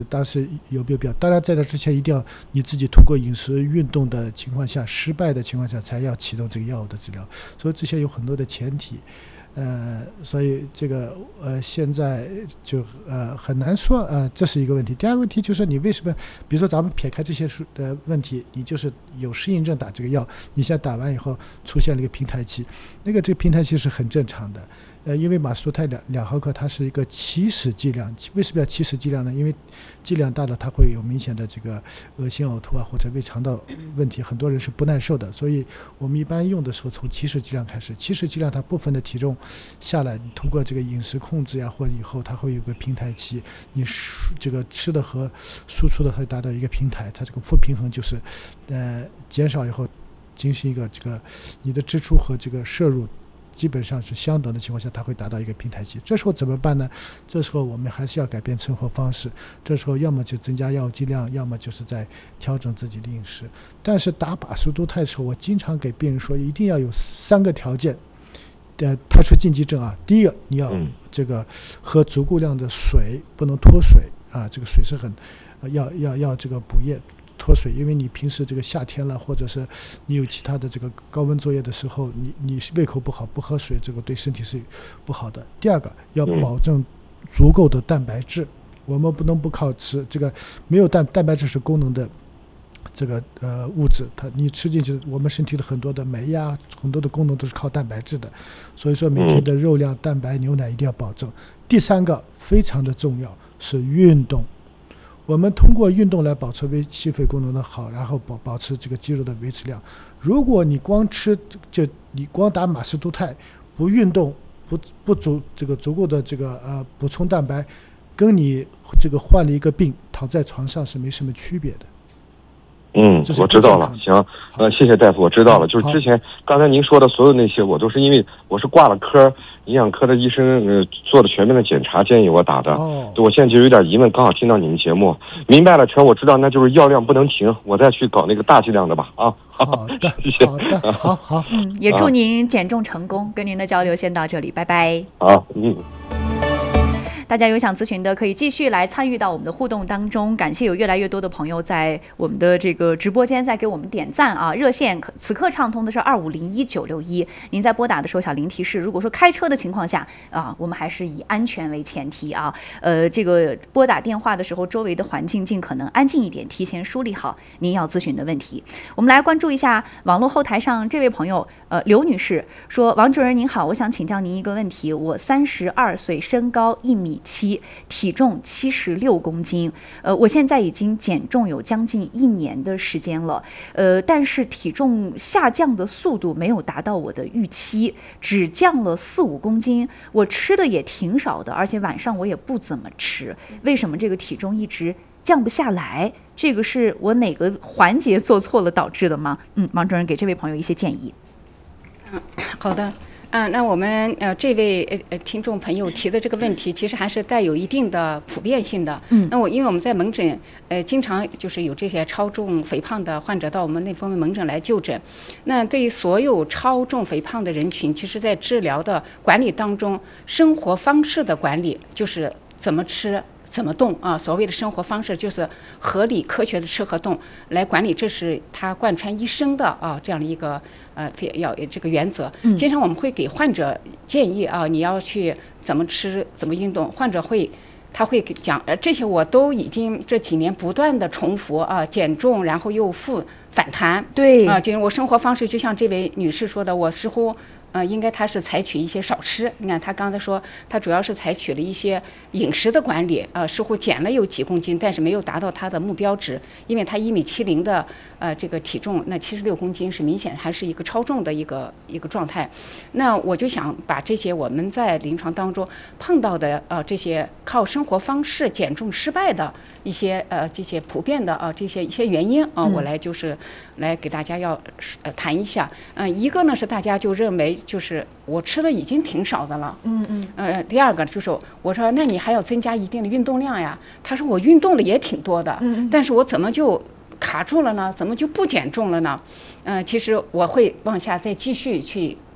当时有没有必要？当然，在这之前一定要你自己通过饮食运动的情况下，失败的情况下，才要启动这个药物的治疗。所以这些有很多的前提，所以这个现在就很难说，这是一个问题。第二个问题就是你为什么，比如说咱们撇开这些的问题，你就是有适应症打这个药，你现在打完以后出现了一个平台期，这个平台期是很正常的。因为马苏泰2毫克它是一个起始剂量，为什么要起始剂量呢？因为剂量大了它会有明显的这个恶心呕吐或者胃肠道问题，很多人是不耐受的，所以我们一般用的时候从起始剂量开始，起始剂量它部分的体重下来，你通过这个饮食控制或者以后它会有个平台期，你这个吃的和输出的会达到一个平台，它这个负平衡就是减少以后进行一个这个你的支出和这个摄入基本上是相等的情况下，它会达到一个平台期。这时候怎么办呢？这时候我们还是要改变生活方式，这时候要么就增加药物剂量，要么就是在调整自己的饮食。但是打靶速度肽的时候，我经常给病人说一定要有3个条件排除禁忌症啊。第一个，你要这个喝足够量的水，不能脱水啊，这个水是很要这个补液脱水，因为你平时这个夏天了，或者是你有其他的这个高温作业的时候，你胃口不好，不喝水，这个对身体是不好的。第二个，要保证足够的蛋白质，我们不能不靠吃这个，没有蛋白质是功能的这个物质，你吃进去，我们身体的很多的酶呀，很多的功能都是靠蛋白质的，所以说每天的肉量、蛋白、牛奶一定要保证。第3个非常的重要是运动。我们通过运动来保持心肺功能的好，然后保持这个肌肉的维持量。如果你光吃，你光打马士都肽，不运动，不足够的这个补充蛋白，跟你这个患了一个病躺在床上是没什么区别的。 我知道了。行，谢谢大夫，我知道了。就是之前刚才您说的所有那些，我都是因为我是挂了科，营养科的医生做了全面的检查，建议我打的。我现在就有点疑问，刚好听到你们节目，明白了，全我知道，那就是药量不能停，我再去搞那个大剂量的吧。 好的， 谢谢。 好的，好。 也祝您减重成功。跟您的交流先到这里，拜拜。 好， 大家有想咨询的，可以继续来参与到我们的互动当中。感谢有越来越多的朋友在我们的这个直播间在给我们点赞啊！热线此刻畅通的是2501-961，您在拨打的时候小铃提示，如果说开车的情况下啊，我们还是以安全为前提啊。这个拨打电话的时候，周围的环境尽可能安静一点，提前梳理好您要咨询的问题。我们来关注一下网络后台上这位朋友，刘女士说：“王主任您好，我想请教您一个问题。我32岁，身高1.7米，体重76公斤。我现在已经减重有将近1年的时间了。但是体重下降的速度没有达到我的预期，只降了4-5公斤。我吃的也挺少的，而且晚上我也不怎么吃。为什么这个体重一直降不下来？这个是我哪个环节做错了导致的吗？”王主任给这位朋友一些建议。 好的。那我们这位听众朋友提的这个问题，其实还是带有一定的普遍性的。那因为我们在门诊经常就是有这些超重肥胖的患者到我们内分泌门诊来就诊。那对于所有超重肥胖的人群，其实在治疗的管理当中，生活方式的管理就是怎么吃怎么动啊，所谓的生活方式就是合理科学的吃和动来管理，这是他贯穿一生的这样的一个要这个原则。经常我们会给患者建议啊，你要去怎么吃怎么运动，患者他会讲这些我都已经这几年不断的重复啊，减重然后又反弹。 对就是我生活方式就像这位女士说的，我似乎应该他是采取一些少吃。你看他刚才说，他主要是采取了一些饮食的管理，似乎减了有几公斤，但是没有达到他的目标值，因为他1.70米的这个体重，那76公斤是明显还是一个超重的一个状态。那我就想把这些我们在临床当中碰到的这些靠生活方式减重失败的一些这些普遍的这些一些原因我来给大家要谈一下。一个呢是大家就认为就是我吃的已经挺少的了，第二个就是我说那你还要增加一定的运动量呀？他说我运动的也挺多的，但是我怎么就卡住了呢？怎么就不减重了呢？其实我会往下再继续去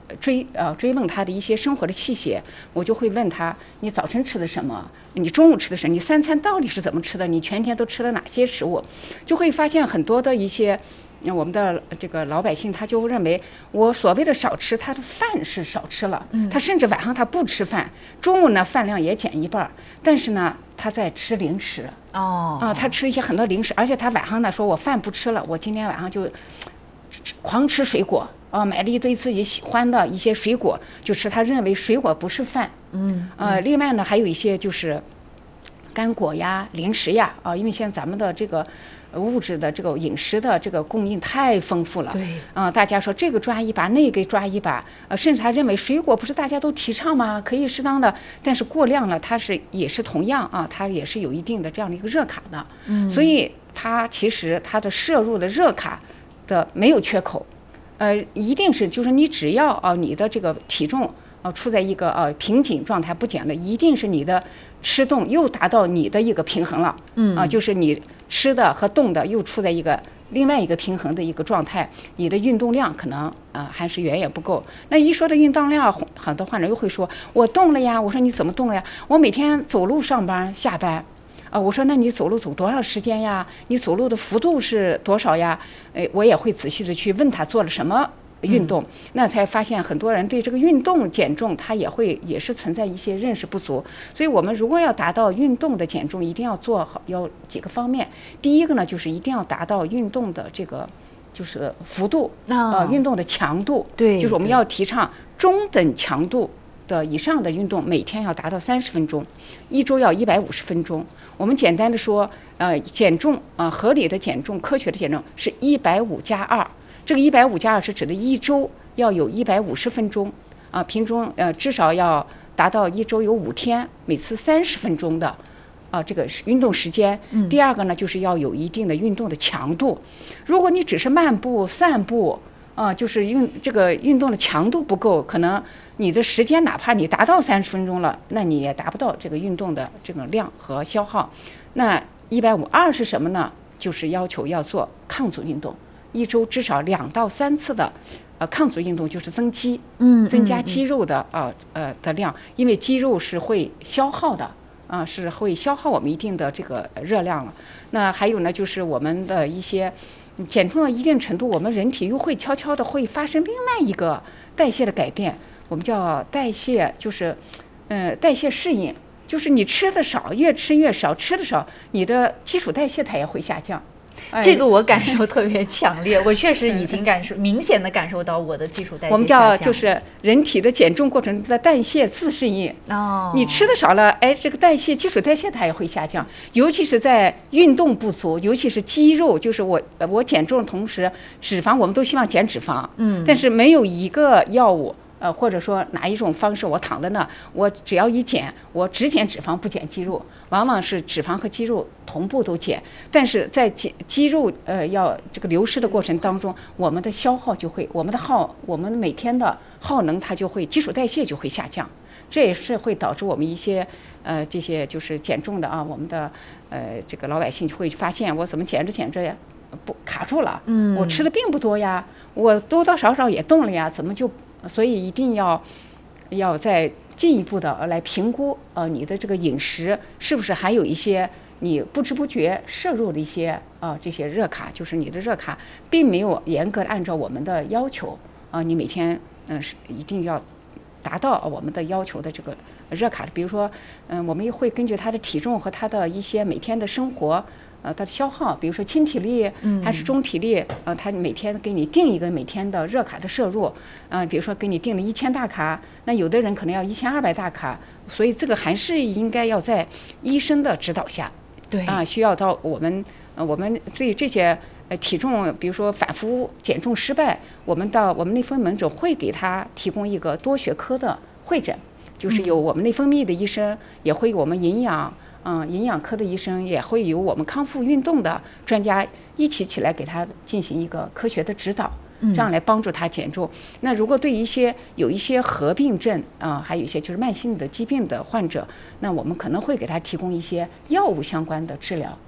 追问他的一些生活的细节，我就会问他：你早晨吃的什么？你中午吃的什么？你3餐到底是怎么吃的？你全天都吃了哪些食物？就会发现很多的一些。我们的这个老百姓他就认为我所谓的少吃，他的饭是少吃了，他甚至晚上他不吃饭，中午呢饭量也减一半，但是呢他在吃零食他吃一些很多零食，而且他晚上呢说我饭不吃了，我今天晚上就狂吃水果买了一堆自己喜欢的一些水果就吃，他认为水果不是饭。另外呢还有一些就是干果呀、零食呀因为现在咱们的这个物质的这个饮食的这个供应太丰富了， 对， 大家说这个抓一把，那个抓一把，甚至他认为水果不是大家都提倡吗？可以适当的，但是过量了，它也是同样它也是有一定的这样的一个热卡的，所以它其实它的摄入的热卡的没有缺口，一定是就是你只要你的这个体重处在一个瓶颈状态不减了，一定是你的吃动又达到你的一个平衡了，就是你吃的和动的又处在另外一个平衡的一个状态，你的运动量可能还是远远不够。那一说的运动量，很多患者又会说我动了呀，我说你怎么动了呀？我每天走路上班下班我说那你走路走多少时间呀？你走路的幅度是多少呀？我也会仔细的去问他做了什么运动，那才发现很多人对这个运动减重他也是存在一些认识不足。所以我们如果要达到运动的减重，一定要做好有几个方面。第一个呢就是一定要达到运动的这个就是幅度运动的强度， 对， 就是我们要提倡中等强度的以上的运动，每天要达到30分钟，一周要150分钟。我们简单的说减重合理的减重，科学的减重是150+2，这个150+2是指的一周要有150分钟平中至少要达到一周有5天，每次30分钟的这个运动时间。第二个呢就是要有一定的运动的强度。如果你只是漫步散步就是这个运动的强度不够，可能你的时间哪怕你达到30分钟了，那你也达不到这个运动的这个量和消耗。那150+2是什么呢？就是要求要做抗阻运动，一周至少2到3次的抗阻运动，就是增肌，增加肌肉的的量，因为肌肉是会消耗的是会消耗我们一定的这个热量了。那还有呢，就是我们的一些减重到一定程度，我们人体又会悄悄的会发生另外一个代谢的改变，我们叫代谢，就是代谢适应，就是你吃的少，越吃越少，吃的少，你的基础代谢它也会下降。 这个我感受特别强烈，我确实已经明显的感受到我的基础代谢下降。 我们叫就是人体的减重过程的代谢自适应。你吃的少了，这个基础代谢它也会下降，尤其是在运动不足，尤其是肌肉，就是我减重的同时，脂肪我们都希望减脂肪，但是没有一个药物。或者说哪一种方式，我躺在那，我只要一减，我只减脂肪不减肌肉，往往是脂肪和肌肉同步都减，但是在肌肉要这个流失的过程当中，我们的消耗就会，我们每天的耗能它就会基础代谢就会下降，这也是会导致我们一些这些就是减重的我们的这个老百姓就会发现我怎么减着呀不卡住了，我吃的并不多呀，我多多少少也动了呀，怎么就所以一定要再进一步的来评估你的这个饮食是不是还有一些你不知不觉摄入的一些这些热卡，就是你的热卡并没有严格按照我们的要求你每天是一定要达到我们的要求的这个热卡的。比如说我们会根据他的体重和他的一些每天的生活它的消耗，比如说轻体力还是中体力它每天给你定一个每天的热卡的摄入比如说给你定了1000大卡，那有的人可能要1200大卡，所以这个还是应该要在医生的指导下，对需要到我们对这些体重，比如说反复减重失败，我们到我们内分泌门诊会给他提供一个多学科的会诊，就是有我们内分泌的医生，也会有我们营养科的医生，也会有我们康复运动的专家一起来给他进行一个科学的指导，这样来帮助他减重。那如果对有一些合并症还有一些就是慢性的疾病的患者，那我们可能会给他提供一些药物相关的治疗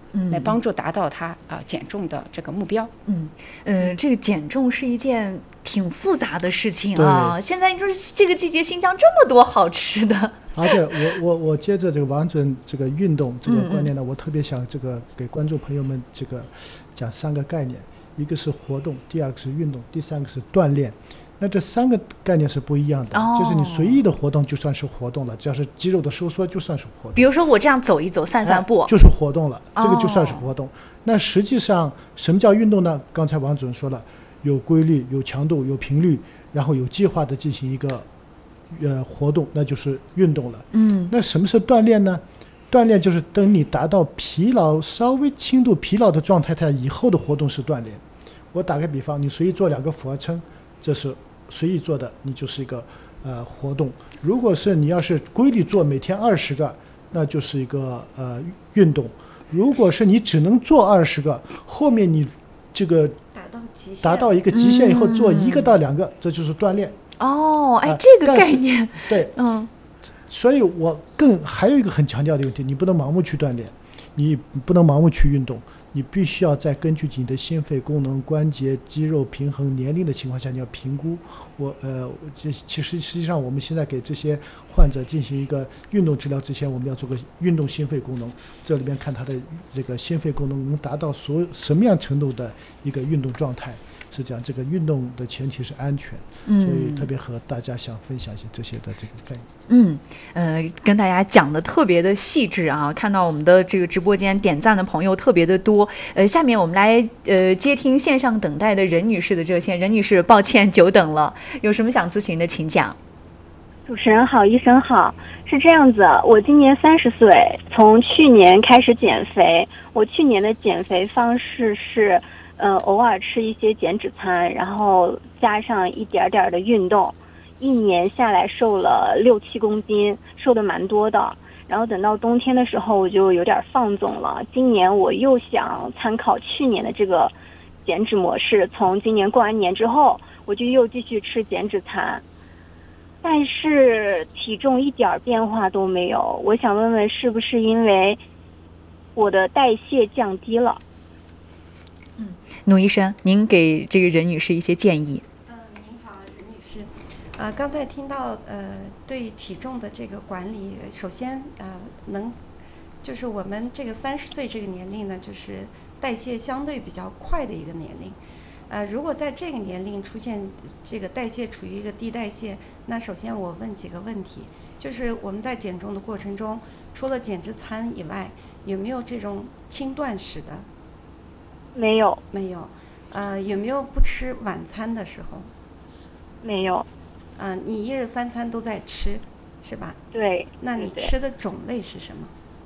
来帮助达到他减重的这个目标。 这个减重是一件挺复杂的事情啊。现在就是这个季节，新疆这么多好吃的。 而且我接着这个王准这个运动这个观念呢，我特别想这个给观众朋友们这个讲3个概念，一个是活动，第2个是运动，第3个是锻炼。那这3个概念是不一样的，就是你随意的活动就算是活动了，只要是肌肉的收缩就算是活动。 比如说我这样走一走、散散步， 就是活动了，这个就算是活动。那实际上什么叫运动呢？刚才王主任说了，有规律、有强度、有频率，然后有计划的进行一个活动，那就是运动了。那什么是锻炼呢？锻炼就是等你达到疲劳稍微轻度疲劳的状态下以后的活动是锻炼。我打个比方，你随意做2个俯卧撑，这是随意做的，你就是一个活动。如果是你要是规律做，每天20个，那就是一个运动。如果是你只能做20个，后面你这个达到一个极限以后做1个到2个，这就是锻炼。 这个概念对，所以我还有一个很强调的问题，你不能盲目去锻炼，你不能盲目去运动。你必须要在根据你的心肺功能、关节、肌肉平衡、年龄的情况下，你要评估。实际上我们现在给这些患者进行一个运动治疗之前，我们要做个运动心肺功能，这里面看他的这个心肺功能能达到什么样程度的一个运动状态。是讲这个运动的前提是安全，所以特别和大家想分享一些这些的这个概念。跟大家讲的特别的细致啊，看到我们的这个直播间点赞的朋友特别的多。下面我们来接听线上等待的任女士的热线。任女士，抱歉久等了，有什么想咨询的请讲。 主持人好，医生好。是这样子，我今年30岁，从去年开始减肥。我去年的减肥方式是偶尔吃一些减脂餐，然后加上一点点的运动，1年下来瘦了6-7公斤，瘦的蛮多的。然后等到冬天的时候我就有点放纵了，今年我又想参考去年的这个减脂模式，从今年过完年之后我就又继续吃减脂餐，但是体重一点变化都没有。我想问问是不是因为我的代谢降低了？ 努医生，您给这个任女士一些建议。 您好，任女士。刚才听到对体重的这个管理，首先就是我们这个30岁这个年龄呢，就是代谢相对比较快的一个年龄。如果在这个年龄出现这个代谢处于一个低代谢，那首先我问几个问题，就是我们在减重的过程中，除了减脂餐以外，有没有这种轻断食的？ 没有。 有没有不吃晚餐的时候？ 没有。 你1日3餐都在吃，是吧？ 对。 那你吃的种类是什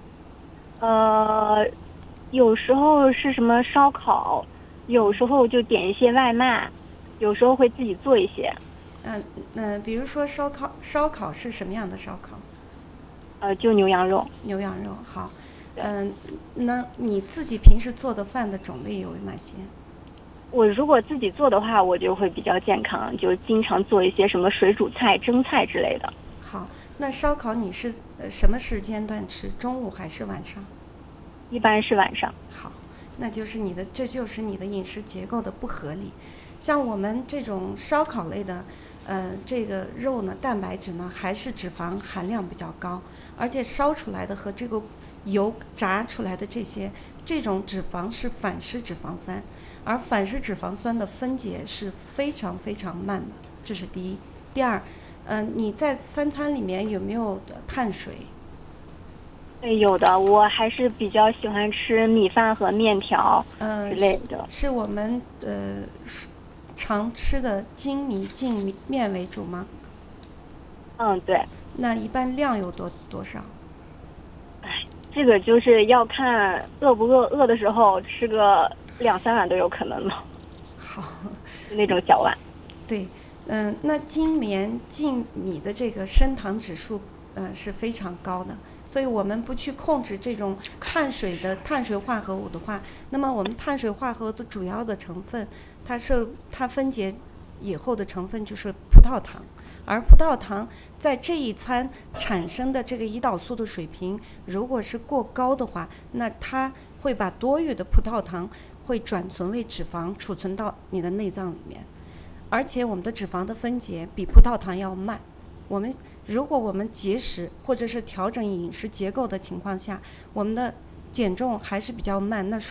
么？ 有时候是什么烧烤，有时候就点一些外卖，有时候会自己做一些。 比如说烧烤是什么样的烧烤？ 就牛羊肉。 牛羊肉，好。那你自己平时做的饭的种类有哪些？ 我如果自己做的话，我就会比较健康，就经常做一些什么水煮菜、蒸菜之类的。 好，那烧烤你是什么时间段吃？中午还是晚上？ 一般是晚上。 好，这就是你的饮食结构的不合理。像我们这种烧烤类的，这个肉呢，蛋白质呢还是脂肪含量比较高，而且烧出来的和这个油炸出来的这种脂肪是反式脂肪酸，而反式脂肪酸的分解是非常非常慢的，这是第一。第二，你在3餐里面有没有碳水？ 有的，我还是比较喜欢吃米饭和面条之类的。 是我们常吃的精米净面为主吗？ 对。 那一般量有多少？ 这个就是要看饿不饿，饿的时候吃个2-3碗都有可能了。 好， 就那种小碗。对， 那精棉净米的这个升糖指数是非常高的，所以我们不去控制这种碳水化合物的话，那么我们碳水化合物的主要的成分，它分解以后的成分就是葡萄糖。而葡萄糖在这一餐产生的这个胰岛素的水平，如果是过高的话，那它会把多余的葡萄糖会转存为脂肪，储存到你的内脏里面。而且我们的脂肪的分解比葡萄糖要慢。如果我们节食或者是调整饮食结构的情况下，我们的减重还是比较慢，那